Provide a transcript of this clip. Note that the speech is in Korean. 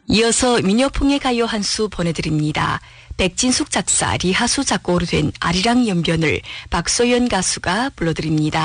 이어서 민요풍의 가요 한 수 보내드립니다. 백진숙 작사, 리하수 작곡으로 된 아리랑 연변을 박소연 가수가 불러드립니다.